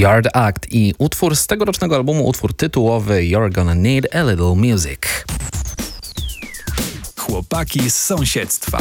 Yard Act i utwór z tegorocznego albumu, utwór tytułowy You're Gonna Need a Little Music. Chłopaki z sąsiedztwa.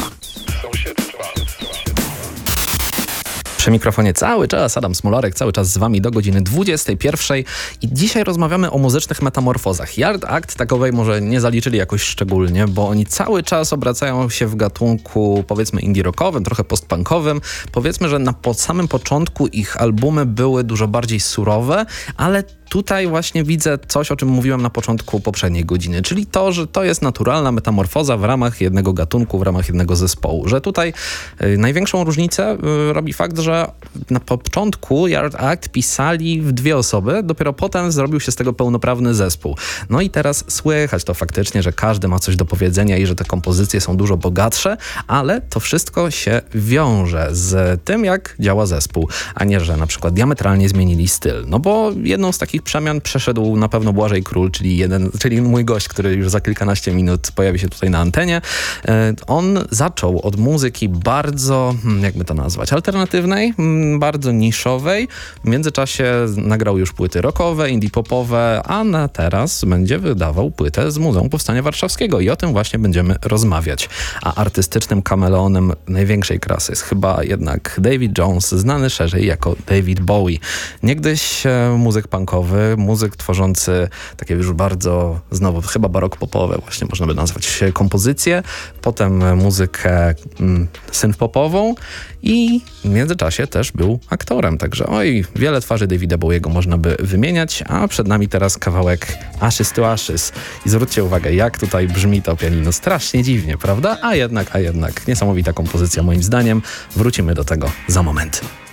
Przy mikrofonie cały czas Adam Smolarek, cały czas z wami do godziny 21 i dzisiaj rozmawiamy o muzycznych metamorfozach. Yard Act takowej może nie zaliczyli jakoś szczególnie, bo oni cały czas obracają się w gatunku powiedzmy indie rockowym, trochę postpunkowym. Powiedzmy, że na samym początku ich albumy były dużo bardziej surowe, ale tutaj właśnie widzę coś, o czym mówiłem na początku poprzedniej godziny, czyli to, że to jest naturalna metamorfoza w ramach jednego gatunku, w ramach jednego zespołu. Że tutaj największą różnicę robi fakt, że na początku Yard Act pisali w dwie osoby, dopiero potem zrobił się z tego pełnoprawny zespół. No i teraz słychać to faktycznie, że każdy ma coś do powiedzenia i że te kompozycje są dużo bogatsze, ale to wszystko się wiąże z tym, jak działa zespół, a nie, że na przykład diametralnie zmienili styl. No bo jedną z takich przemian przeszedł na pewno Błażej Król, czyli mój gość, który już za kilkanaście minut pojawi się tutaj na antenie. On zaczął od muzyki bardzo, jakby to nazwać, alternatywnej, bardzo niszowej. W międzyczasie nagrał już płyty rockowe, indie popowe, a teraz będzie wydawał płytę z Muzeum Powstania Warszawskiego i o tym właśnie będziemy rozmawiać. A artystycznym kameleonem największej klasy jest chyba jednak David Jones, znany szerzej jako David Bowie. Niegdyś muzyk punkowy, muzyk tworzący takie już bardzo, znowu chyba barok popowe właśnie można by nazwać kompozycję, potem muzykę synth-popową i w międzyczasie też był aktorem, także wiele twarzy Davida Bowiego można by wymieniać, a przed nami teraz kawałek Ashes to Ashes i zwróćcie uwagę, jak tutaj brzmi to pianino, strasznie dziwnie, prawda? A jednak niesamowita kompozycja moim zdaniem, wrócimy do tego za moment.